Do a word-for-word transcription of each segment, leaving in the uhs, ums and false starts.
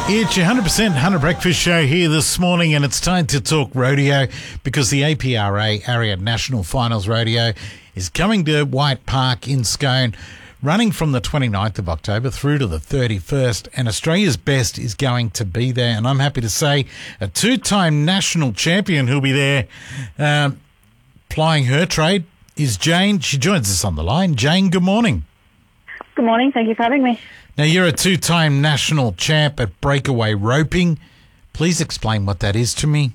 It's your one hundred percent Hunter Breakfast Show here this morning, and it's time to talk rodeo because the A P R A Area National Finals Rodeo is coming to White Park in Scone, running from the twenty-ninth of October through to the thirty-first, and Australia's best is going to be there. And I'm happy to say a two-time national champion who'll be there um, plying her trade is Jane. She joins us on the line. Jane, good morning. Good morning. Thank you for having me. Now, you're a two-time national champ at breakaway roping. Please explain what that is to me.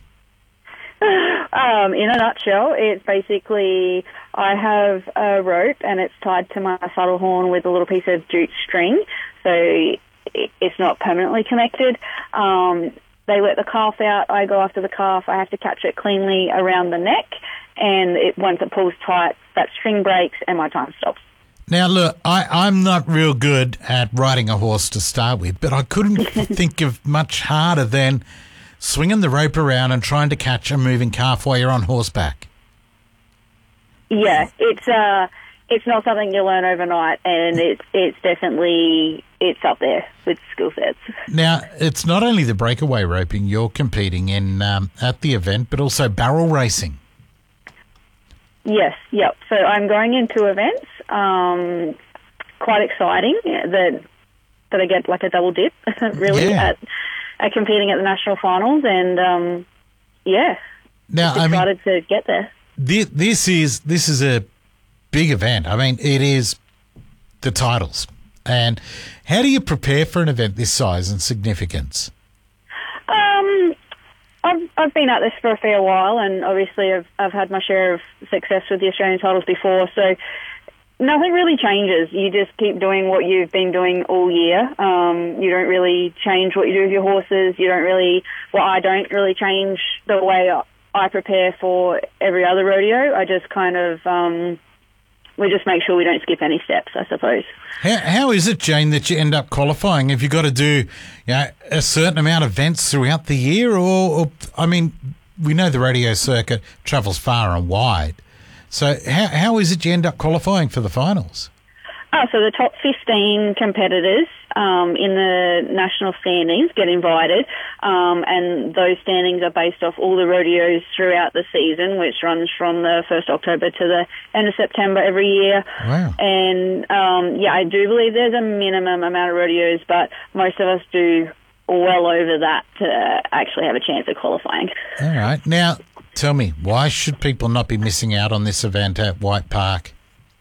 Um, in a nutshell, it's basically I have a rope and it's tied to my saddle horn with a little piece of jute string, so it's not permanently connected. Um, they let the calf out, I go after the calf, I have to catch it cleanly around the neck, and it, once it pulls tight, that string breaks and my time stops. Now, look, I, I'm not real good at riding a horse to start with, but I couldn't think of much harder than swinging the rope around and trying to catch a moving calf while you're on horseback. Yeah, it's uh, it's not something you learn overnight, and it's it's definitely it's up there with skill sets. Now, it's not only the breakaway roping you're competing in um, at the event, but also barrel racing. Yes, yep. So I'm going into events. Um, quite exciting that that I get like a double dip, really, yeah. at, at competing at the national finals, and um, yeah, now just excited I mean, to get there. This, this is this is a big event. I mean, it is the titles. And how do you prepare for an event this size and significance? Um. I've I've been at this for a fair while, and obviously I've I've had my share of success with the Australian titles before. So nothing really changes. You just keep doing what you've been doing all year. Um, you don't really change what you do with your horses. You don't really. Well, I don't really change the way I prepare for every other rodeo. I just kind of um, we just make sure we don't skip any steps, I suppose. How, how is it, Jane, that you end up qualifying? Have you got to do you know, a certain amount of events throughout the year? Or, or, I mean, we know the rodeo circuit travels far and wide. So how how is it you end up qualifying for the finals? Oh, so the top fifteen competitors um, in the national standings get invited, um, and those standings are based off all the rodeos throughout the season, which runs from the first of October to the end of September every year. Wow. And, um, yeah, I do believe there's a minimum amount of rodeos, but most of us do well over that to actually have a chance of qualifying. All right. Now, tell me, why should people not be missing out on this event at White Park?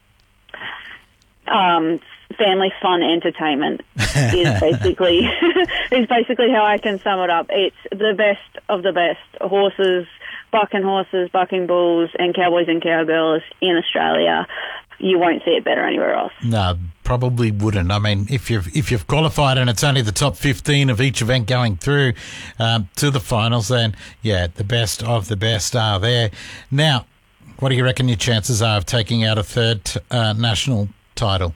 Um, family fun entertainment is basically is basically how I can sum it up. It's the best of the best horses, bucking horses, bucking bulls, and cowboys and cowgirls in Australia. You won't see it better anywhere else. No, probably wouldn't. I mean, if you've if you've qualified and it's only the top fifteen of each event going through um, to the finals, then yeah, the best of the best are there. Now, what do you reckon your chances are of taking out a third uh, national title?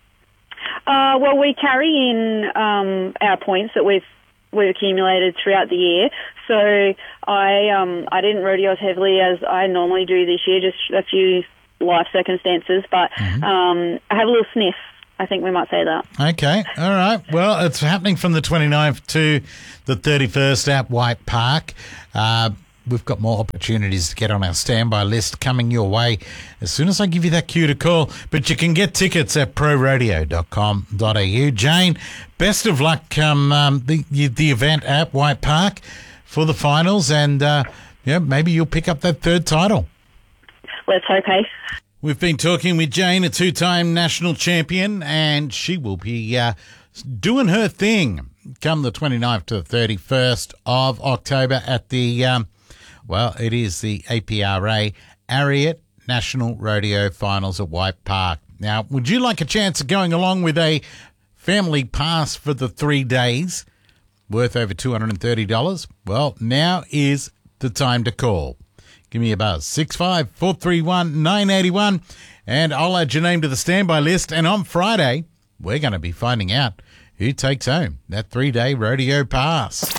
Uh, well, we carry in um, our points that we've we've accumulated throughout the year. So I um, I didn't rodeo as heavily as I normally do this year, just a few life circumstances. But mm-hmm. um, I have a little sniff. I think we might say that. Okay, all right. Well, it's happening from the twenty-ninth to the thirty-first at White Park. Uh, We've got more opportunities to get on our standby list coming your way as soon as I give you that cue to call. But you can get tickets at pro rodeo dot com dot a u. Jane, best of luck um, um, the the event at White Park for the finals, and uh, yeah, maybe you'll pick up that third title. Let's hope, hey. We've been talking with Jane, a two-time national champion, and she will be uh, doing her thing come the twenty-ninth to the thirty-first of October at the... Um, Well, it is the A P R A Ariat National Rodeo Finals at White Park. Now, would you like a chance of going along with a family pass for the three days worth over two hundred thirty dollars? Well, now is the time to call. Give me a buzz, six five four three one nine eight one, and I'll add your name to the standby list. And on Friday, we're going to be finding out who takes home that three-day rodeo pass.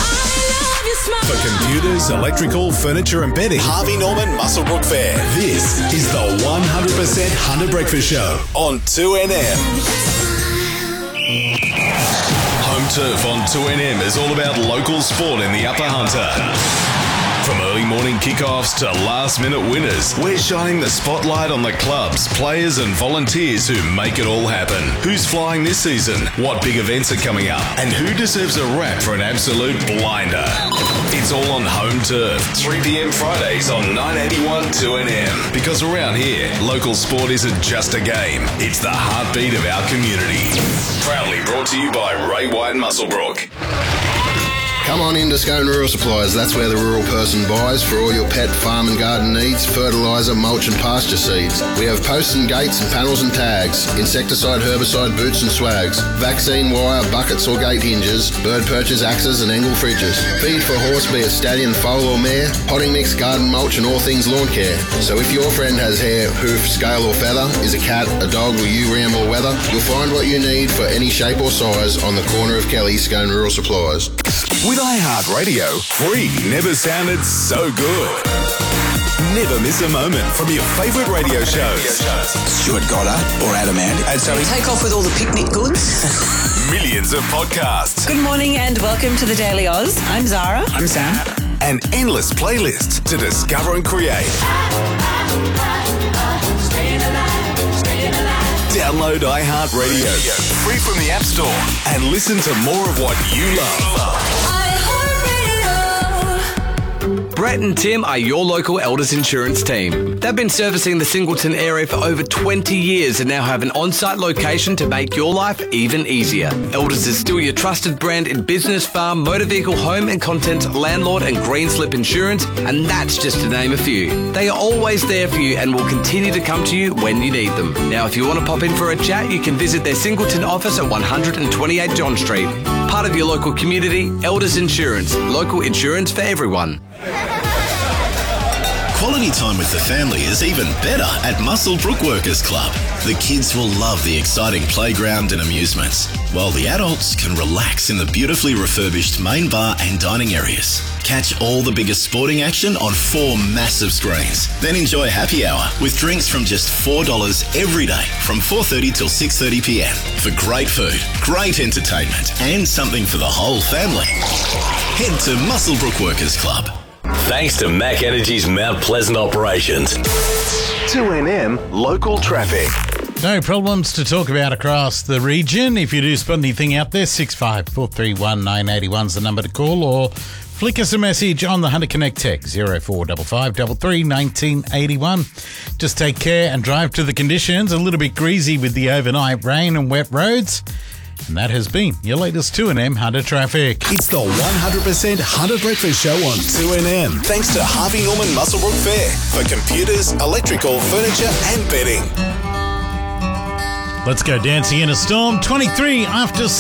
For computers, electrical, furniture and bedding, Harvey Norman Muswellbrook Fair. This is the one hundred percent Hunter Breakfast Show on two N M. Home Turf on two N M is all about local sport in the Upper Hunter. From early morning kickoffs to last-minute winners, we're shining the spotlight on the clubs, players and volunteers who make it all happen. Who's flying this season? What big events are coming up? And who deserves a rap for an absolute blinder? It's all on Home Turf, three p.m. Fridays on nine eighty-one two N M. Because around here, local sport isn't just a game, it's the heartbeat of our community. Proudly brought to you by Ray White Musselbrook. Come on into Scone Rural Supplies. That's where the rural person buys for all your pet, farm and garden needs, fertiliser, mulch and pasture seeds. We have posts and gates and panels and tags, insecticide, herbicide, boots and swags, vaccine wire, buckets or gate hinges, bird perches, axes and angle fridges. Feed for horse, be it stallion, foal or mare, potting mix, garden mulch and all things lawn care. So if your friend has hair, hoof, scale or feather, is a cat, a dog or you ram or weather, you'll find what you need for any shape or size on the corner of Kelly, Scone Rural Supplies. With iHeartRadio, free never sounded so good. Never miss a moment from your favourite radio shows. Stuart Goddard or Adam Andy. And so take off with all the picnic goods. Millions of podcasts. Good morning and welcome to the Daily Oz. I'm Zara. I'm Sam. And endless playlists to discover and create. Download iHeartRadio, free from the App Store, and listen to more of what you love. Brett and Tim are your local Elders Insurance team. They've been servicing the Singleton area for over twenty years and now have an on-site location to make your life even easier. Elders is still your trusted brand in business, farm, motor vehicle, home and content, landlord and green slip insurance, and that's just to name a few. They are always there for you and will continue to come to you when you need them. Now, if you want to pop in for a chat, you can visit their Singleton office at one twenty-eight John Street. Part of your local community, Elders Insurance. Local insurance for everyone. Quality time with the family is even better at Musselbrook Workers Club. The kids will love the exciting playground and amusements, while the adults can relax in the beautifully refurbished main bar and dining areas. Catch all the biggest sporting action on four massive screens. Then enjoy happy hour with drinks from just four dollars every day from four thirty till six thirty p.m. for great food, great entertainment and something for the whole family. Head to Musselbrook Workers Club. Thanks to Mac Energy's Mount Pleasant operations. two N M local traffic. No problems to talk about across the region. If you do spot anything out there, six five four three one nine eight one is the number to call, or flick us a message on the Hunter Connect text, zero four five five three three one nine eight one. Just take care and drive to the conditions. A little bit greasy with the overnight rain and wet roads. And that has been your latest two N M Hunter traffic. It's the one hundred percent Hunter Breakfast Show on two N M. Thanks to Harvey Norman Musselbrook Fair for computers, electrical, furniture and bedding. Let's go dancing in a storm. twenty-three after seven.